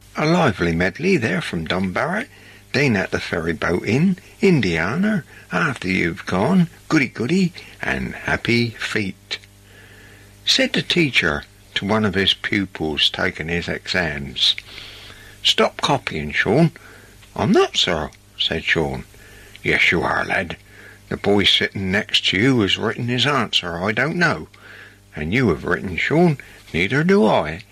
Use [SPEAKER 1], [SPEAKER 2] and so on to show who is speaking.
[SPEAKER 1] A lively medley there from Dunbarrow. Been at the ferry boat inn, Indiana, after you've gone, goody goody, and happy feet. Said the teacher to one of his pupils taking his exams. Stop copying, Sean. I'm not, sir, said Sean. Yes, you are, lad. The boy sitting next to you has written his answer, I don't know. And you have written, Sean, neither do I.